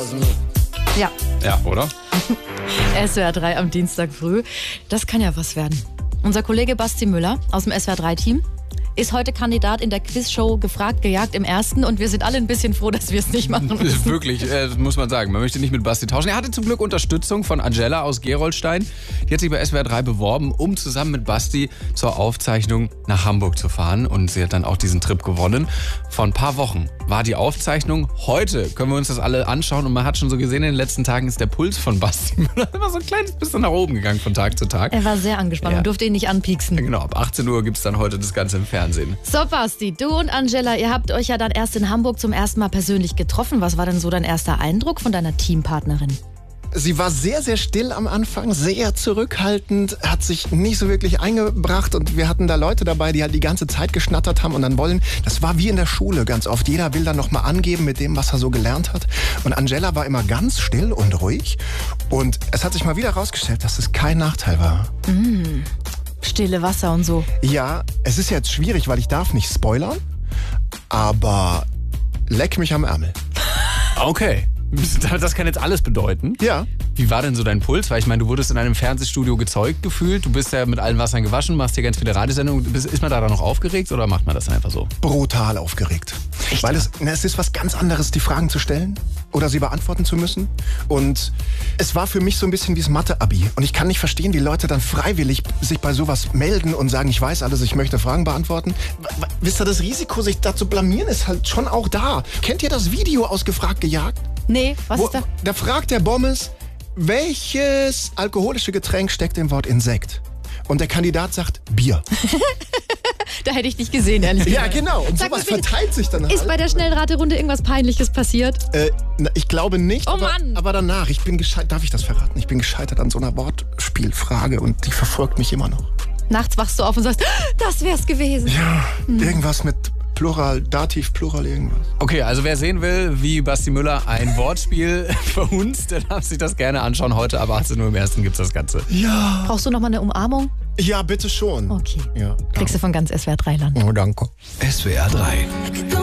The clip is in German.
Ja. Ja, oder? SWR 3 am Dienstag früh. Das kann ja was werden. Unser Kollege Basti Müller aus dem SWR 3-Team ist heute Kandidat in der Quizshow Gefragt, gejagt im Ersten und wir sind alle ein bisschen froh, dass wir es nicht machen müssen. Wirklich, muss man sagen. Man möchte nicht mit Basti tauschen. Er hatte zum Glück Unterstützung von Angela aus Gerolstein. Die hat sich bei SWR 3 beworben, um zusammen mit Basti zur Aufzeichnung nach Hamburg zu fahren. Und sie hat dann auch diesen Trip gewonnen. Vor ein paar Wochen war die Aufzeichnung. Heute können wir uns das alle anschauen. Und man hat schon so gesehen, in den letzten Tagen ist der Puls von Basti Müller immer so ein kleines bisschen nach oben gegangen von Tag zu Tag. Er war sehr angespannt und durfte ihn nicht anpieksen. Genau, ab 18 Uhr gibt es dann heute das Ganze im Fernsehen. So, Basti, du und Angela, ihr habt euch ja dann erst in Hamburg zum ersten Mal persönlich getroffen. Was war denn so dein erster Eindruck von deiner Teampartnerin? Sie war sehr, sehr still am Anfang, sehr zurückhaltend, hat sich nicht so wirklich eingebracht und wir hatten da Leute dabei, die halt die ganze Zeit geschnattert haben und dann das war wie in der Schule ganz oft. Jeder will dann nochmal angeben mit dem, was er so gelernt hat. Und Angela war immer ganz still und ruhig und es hat sich mal wieder herausgestellt, dass es kein Nachteil war. Stille Wasser und so. Ja, es ist jetzt schwierig, weil ich darf nicht spoilern, aber leck mich am Ärmel. Okay. Das kann jetzt alles bedeuten. Ja. Wie war denn so dein Puls? Weil ich meine, du wurdest in einem Fernsehstudio gezeugt gefühlt. Du bist ja mit allen Wassern gewaschen, machst hier ganz viele Radiosendungen. Ist man da noch aufgeregt oder macht man das einfach so? Brutal aufgeregt. Echt? Weil es ist was ganz anderes, die Fragen zu stellen oder sie beantworten zu müssen. Und es war für mich so ein bisschen wie das Mathe-Abi. Und ich kann nicht verstehen, wie Leute dann freiwillig sich bei sowas melden und sagen, ich weiß alles, ich möchte Fragen beantworten. Wisst ihr, das Risiko, sich da zu blamieren, ist halt schon auch da. Kennt ihr das Video aus Gefragt, gejagt? Nee, was ist da? Da fragt der Bommes, welches alkoholische Getränk steckt im Wort Insekt? Und der Kandidat sagt Bier. Da hätte ich dich gesehen, ehrlich gesagt. Ja, genau. Und Sag sowas mir bitte, verteilt sich dann halt. Ist bei der Schnellraterunde irgendwas Peinliches passiert? Ich glaube nicht, Oh Mann. aber danach. Ich bin gescheitert, darf ich das verraten? Ich bin gescheitert an so einer Wortspielfrage und die verfolgt mich immer noch. Nachts wachst du auf und sagst, das wär's gewesen. Ja, irgendwas mit Plural, Dativ, Plural, irgendwas. Okay, also wer sehen will, wie Basti Müller ein Wortspiel verhunzt, der darf sich das gerne anschauen. Heute ab 18 Uhr im Ersten gibt's das Ganze. Ja. Brauchst du nochmal eine Umarmung? Ja, bitte schon. Okay. Ja, Kriegst du von ganz SWR 3 Land. oh, danke. SWR 3